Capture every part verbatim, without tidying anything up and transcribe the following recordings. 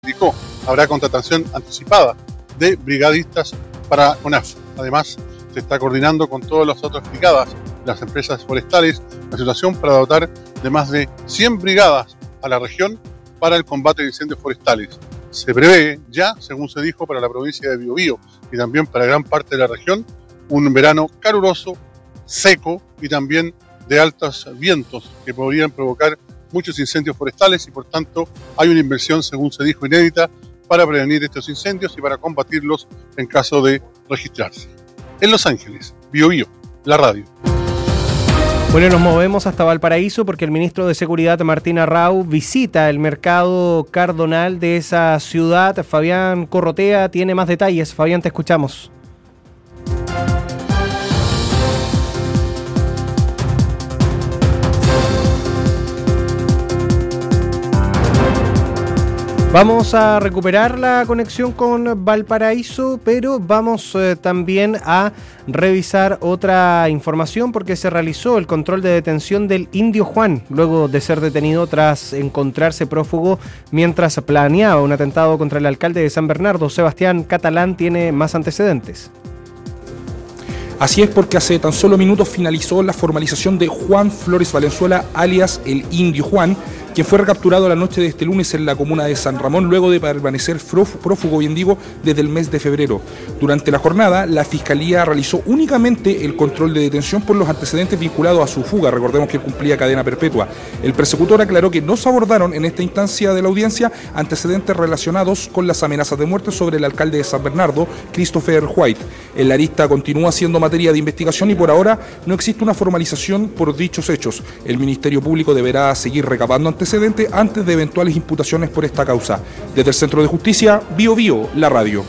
indicó, habrá contratación anticipada de brigadistas para CONAF. Además, se está coordinando con todas las otras brigadas, las empresas forestales, la situación para dotar de más de cien brigadas a la región para el combate de incendios forestales. Se prevé ya, según se dijo, para la provincia de Biobío y también para gran parte de la región, un verano caluroso, seco y también de altos vientos que podrían provocar muchos incendios forestales y por tanto hay una inversión, según se dijo, inédita para prevenir estos incendios y para combatirlos en caso de registrarse. En Los Ángeles, Biobío, la radio. Bueno, nos movemos hasta Valparaíso porque el ministro de Seguridad, Martín Arrau, visita el mercado cardonal de esa ciudad. Fabián Corrotea tiene más detalles. Fabián, te escuchamos. Vamos a recuperar la conexión con Valparaíso, pero vamos eh, también a revisar otra información porque se realizó el control de detención del Indio Juan, luego de ser detenido tras encontrarse prófugo mientras planeaba un atentado contra el alcalde de San Bernardo. Sebastián Catalán tiene más antecedentes. Así es, porque hace tan solo minutos finalizó la formalización de Juan Flores Valenzuela, alias el Indio Juan, quien fue recapturado la noche de este lunes en la comuna de San Ramón, luego de permanecer prófugo, bien digo, desde el mes de febrero. Durante la jornada, la Fiscalía realizó únicamente el control de detención por los antecedentes vinculados a su fuga. Recordemos que cumplía cadena perpetua. El persecutor aclaró que no se abordaron en esta instancia de la audiencia antecedentes relacionados con las amenazas de muerte sobre el alcalde de San Bernardo, Christopher White. El arista continúa siendo materia de investigación y por ahora no existe una formalización por dichos hechos. El Ministerio Público deberá seguir recabando antecedente antes de eventuales imputaciones por esta causa. Desde el Centro de Justicia, Biobío, la radio.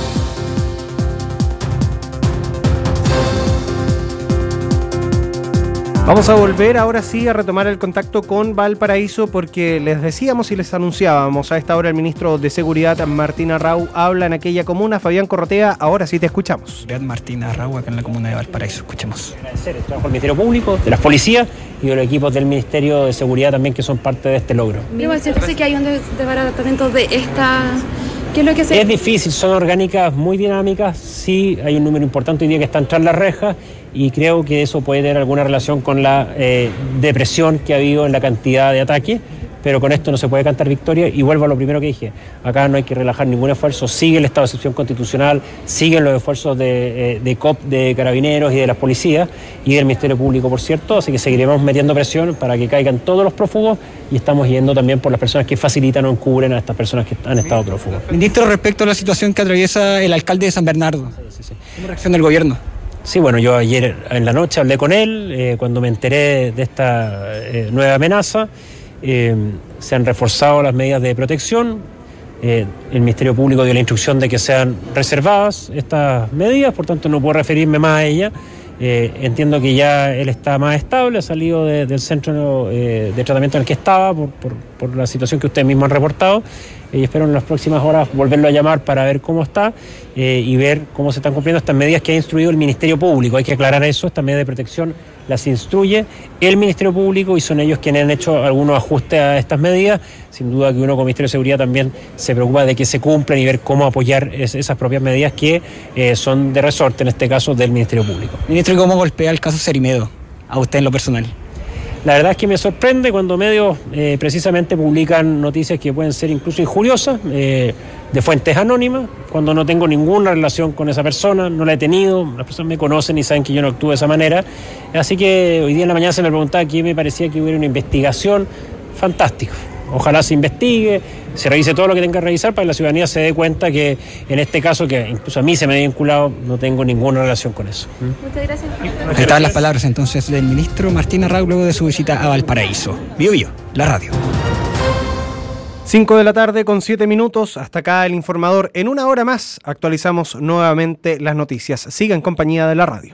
Vamos a volver ahora sí a retomar el contacto con Valparaíso porque les decíamos y les anunciábamos a esta hora el ministro de Seguridad, Martín Arrau, habla en aquella comuna. Fabián Corrotea, ahora sí te escuchamos. Martín Arrau, acá en la comuna de Valparaíso, escuchemos. Agradecer el trabajo del Ministerio Público, de las policías y de los equipos del Ministerio de Seguridad también que son parte de este logro. Igual se dice que hay un desbaratamiento de esta... ¿Qué es lo que se...? Es difícil, son orgánicas muy dinámicas, sí hay un número importante hoy día que están tras las rejas y creo que eso puede tener alguna relación con la eh, depresión que ha habido en la cantidad de ataques, pero con esto no se puede cantar victoria y vuelvo a lo primero que dije, acá no hay que relajar ningún esfuerzo, sigue el estado de excepción constitucional, siguen los esfuerzos de, eh, de C O P, de Carabineros y de las policías y del Ministerio Público, por cierto, así que seguiremos metiendo presión para que caigan todos los prófugos y estamos yendo también por las personas que facilitan o encubren a estas personas que han estado prófugos. Ministro, respecto a la situación que atraviesa el alcalde de San Bernardo, sí, sí, sí. ¿Cómo reacciona el gobierno? Sí, bueno, yo ayer en la noche hablé con él, eh, cuando me enteré de esta eh, nueva amenaza. Eh, se han reforzado las medidas de protección, eh, el Ministerio Público dio la instrucción de que sean reservadas estas medidas, por tanto no puedo referirme más a ellas. Eh, entiendo que ya él está más estable, ha salido de, del centro eh, de tratamiento en el que estaba por, por, por la situación que ustedes mismos han reportado eh, y espero en las próximas horas volverlo a llamar para ver cómo está eh, y ver cómo se están cumpliendo estas medidas que ha instruido el Ministerio Público. Hay que aclarar eso, estas medidas de protección las instruye el Ministerio Público y son ellos quienes han hecho algunos ajustes a estas medidas. Sin duda que uno como Ministerio de Seguridad también se preocupa de que se cumplan y ver cómo apoyar es, esas propias medidas que eh, son de resorte, en este caso del Ministerio Público. Ministro, ¿cómo golpea el caso Cerimedo a usted en lo personal? La verdad es que me sorprende cuando medios eh, precisamente publican noticias que pueden ser incluso injuriosas, eh, de fuentes anónimas, cuando no tengo ninguna relación con esa persona, no la he tenido, las personas me conocen y saben que yo no actúo de esa manera. Así que hoy día en la mañana se me preguntaba que me parecía que hubiera una investigación. Fantástico. Ojalá se investigue, se revise todo lo que tenga que revisar para que la ciudadanía se dé cuenta que en este caso, que incluso a mí se me ha vinculado, no tengo ninguna relación con eso. Muchas gracias. Están las palabras entonces del ministro Martín Arrau luego de su visita a Valparaíso. Biobío, la radio. cinco de la tarde con siete minutos, hasta acá el informador. En una hora más actualizamos nuevamente las noticias. Siga en compañía de la radio.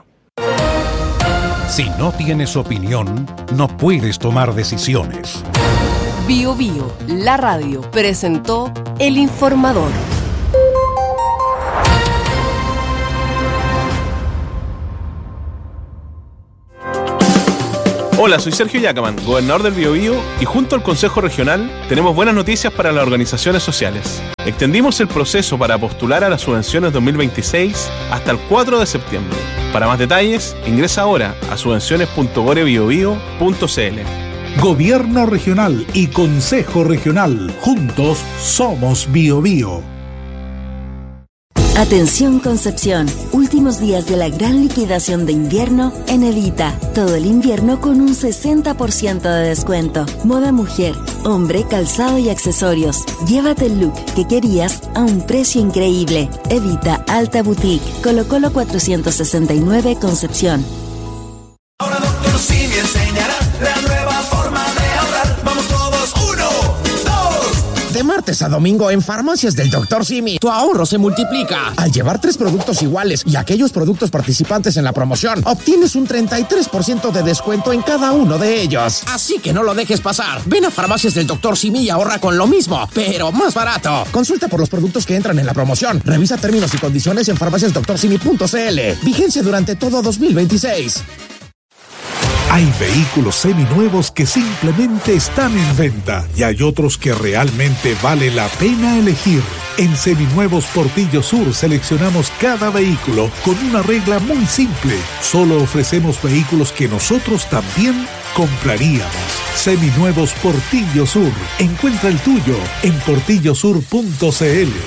Si no tienes opinión, no puedes tomar decisiones. Biobío, la radio, presentó El Informador. Hola, soy Sergio Yacaman, gobernador del Biobío, y junto al Consejo Regional tenemos buenas noticias para las organizaciones sociales. Extendimos el proceso para postular a las subvenciones dos mil veintiséis hasta el cuatro de septiembre. Para más detalles, ingresa ahora a subvenciones punto gore biobío punto c l. Gobierno Regional y Consejo Regional, juntos somos Biobío. Atención Concepción, últimos días de la gran liquidación de invierno en Evita. Todo el invierno con un sesenta por ciento de descuento. Moda mujer, hombre, calzado y accesorios. Llévate el look que querías a un precio increíble. Evita Alta Boutique, Colo Colo cuatrocientos sesenta y nueve Concepción. Ahora Doctor Simi enseñará la nueva forma de ahorrar. Vamos todos, uno, dos. De martes a domingo en Farmacias del Doctor Simi, tu ahorro se multiplica. Al llevar tres productos iguales y aquellos productos participantes en la promoción, obtienes un treinta y tres por ciento de descuento en cada uno de ellos. Así que no lo dejes pasar. Ven a Farmacias del Doctor Simi y ahorra con lo mismo, pero más barato. Consulta por los productos que entran en la promoción. Revisa términos y condiciones en farmacias doctor simi punto c l. Vigencia durante todo dos mil veintiséis. Hay vehículos seminuevos que simplemente están en venta y hay otros que realmente vale la pena elegir. En Seminuevos Portillo Sur seleccionamos cada vehículo con una regla muy simple. Solo ofrecemos vehículos que nosotros también compraríamos. Seminuevos Portillo Sur. Encuentra el tuyo en portillo sur punto c l.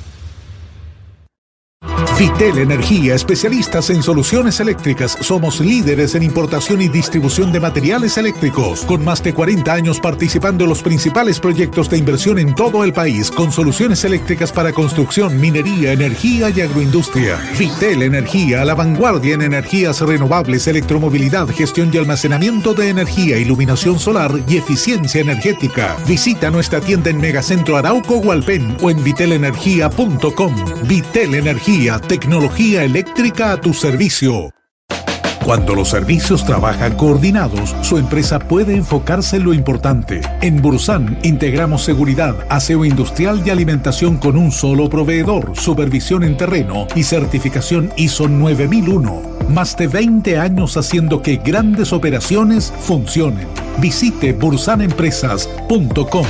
Vitel Energía, especialistas en soluciones eléctricas. Somos líderes en importación y distribución de materiales eléctricos, con más de cuarenta años participando en los principales proyectos de inversión en todo el país, con soluciones eléctricas para construcción, minería, energía y agroindustria. Vitel Energía, a la vanguardia en energías renovables, electromovilidad, gestión y almacenamiento de energía, iluminación solar y eficiencia energética. Visita nuestra tienda en Megacentro Arauco Hualpén o en vitel energía punto com. Vitel Energía, tecnología eléctrica a tu servicio. Cuando los servicios trabajan coordinados, su empresa puede enfocarse en lo importante. En Bursan integramos seguridad, aseo industrial y alimentación con un solo proveedor, supervisión en terreno y certificación I S O nueve mil uno. Más de veinte años haciendo que grandes operaciones funcionen. Visite bursan empresas punto com.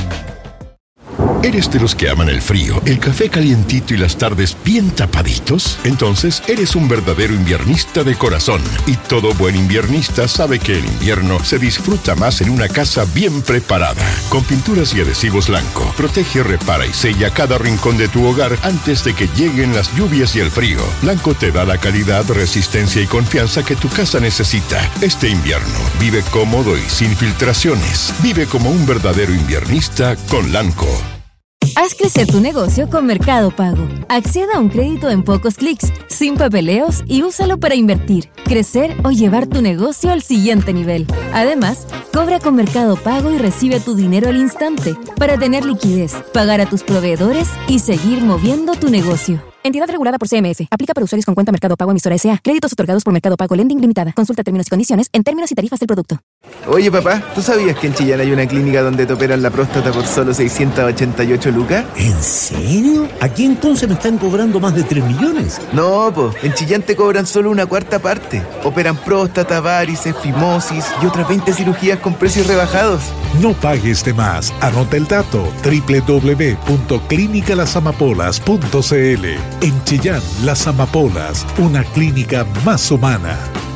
¿Eres de los que aman el frío, el café calientito y las tardes bien tapaditos? Entonces eres un verdadero inviernista de corazón. Y todo buen inviernista sabe que el invierno se disfruta más en una casa bien preparada. Con pinturas y adhesivos Lanco, protege, repara y sella cada rincón de tu hogar antes de que lleguen las lluvias y el frío. Lanco te da la calidad, resistencia y confianza que tu casa necesita. Este invierno, vive cómodo y sin filtraciones. Vive como un verdadero inviernista con Lanco. Haz crecer tu negocio con Mercado Pago. Acceda a un crédito en pocos clics, sin papeleos y úsalo para invertir, crecer o llevar tu negocio al siguiente nivel. Además, cobra con Mercado Pago y recibe tu dinero al instante para tener liquidez, pagar a tus proveedores y seguir moviendo tu negocio. Entidad regulada por C M F. Aplica para usuarios con cuenta Mercado Pago emisora S A. Créditos otorgados por Mercado Pago Lending Limitada. Consulta términos y condiciones en términos y tarifas del producto. Oye, papá, ¿tú sabías que en Chillán hay una clínica donde te operan la próstata por solo seiscientos ochenta y ocho lucas? ¿En serio? ¿Aquí entonces me están cobrando más de tres millones? No, po, en Chillán te cobran solo una cuarta parte. Operan próstata, varices, fimosis y otras veinte cirugías con precios rebajados. No pagues de más. Anota el dato: doble u doble u doble u punto clínica las amapolas punto c l. En Chillán, Las Amapolas, una clínica más humana.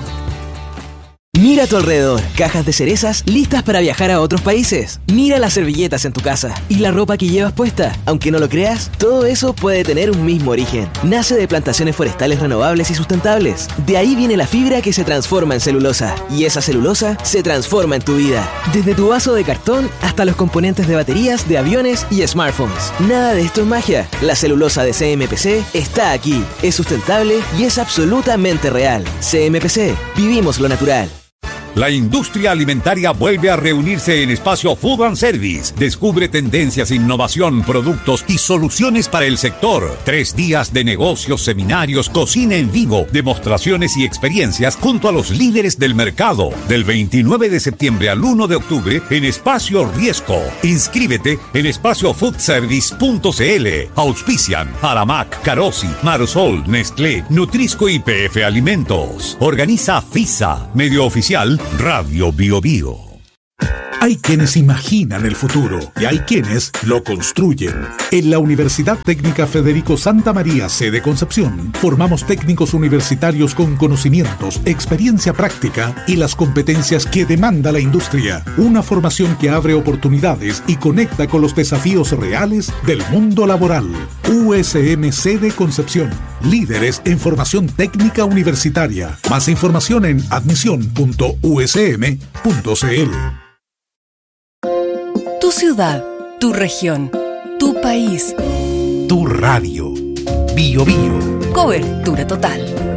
Mira a tu alrededor, cajas de cerezas listas para viajar a otros países. Mira las servilletas en tu casa y la ropa que llevas puesta. Aunque no lo creas, todo eso puede tener un mismo origen. Nace de plantaciones forestales renovables y sustentables. De ahí viene la fibra que se transforma en celulosa. Y esa celulosa se transforma en tu vida. Desde tu vaso de cartón hasta los componentes de baterías, de aviones y smartphones. Nada de esto es magia. La celulosa de C M P C está aquí. Es sustentable y es absolutamente real. C M P C. Vivimos lo natural. La industria alimentaria vuelve a reunirse en Espacio Food and Service. Descubre tendencias, innovación, productos y soluciones para el sector. Tres días de negocios, seminarios, cocina en vivo, demostraciones y experiencias junto a los líderes del mercado. Del veintinueve de septiembre al uno de octubre en Espacio Riesco. Inscríbete en espacio food service punto c l. Auspician Aramac, Carosi, Marusol, Nestlé, Nutrisco y P F Alimentos. Organiza FISA, medio oficial Radio Bio Bio. Hay quienes imaginan el futuro y hay quienes lo construyen. En la Universidad Técnica Federico Santa María, sede Concepción, formamos técnicos universitarios con conocimientos, experiencia práctica y las competencias que demanda la industria. Una formación que abre oportunidades y conecta con los desafíos reales del mundo laboral. U S M Sede Concepción. Líderes en formación técnica universitaria. Más información en admisión punto u s m punto c l. Tu ciudad, tu región, tu país. Tu radio. Bio Bio. Cobertura total.